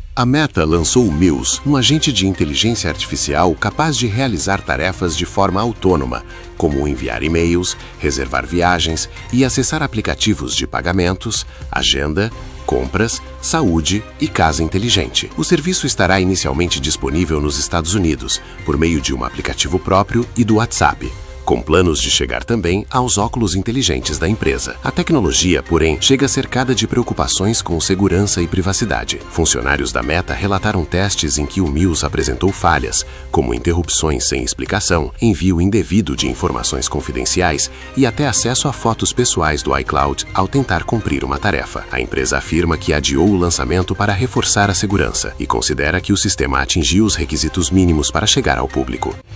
A Meta lançou o Muse, um agente de inteligência artificial capaz de realizar tarefas de forma autônoma, como enviar e-mails, reservar viagens e acessar aplicativos de pagamentos, agenda, compras, saúde e casa inteligente. O serviço estará inicialmente disponível nos Estados Unidos, por meio de um aplicativo próprio e do WhatsApp, com planos de chegar também aos óculos inteligentes da empresa. A tecnologia, porém, chega cercada de preocupações com segurança e privacidade. Funcionários da Meta relataram testes em que o Muse apresentou falhas, como interrupções sem explicação, envio indevido de informações confidenciais e até acesso a fotos pessoais do iCloud ao tentar cumprir uma tarefa. A empresa afirma que adiou o lançamento para reforçar a segurança e considera que o sistema atingiu os requisitos mínimos para chegar ao público.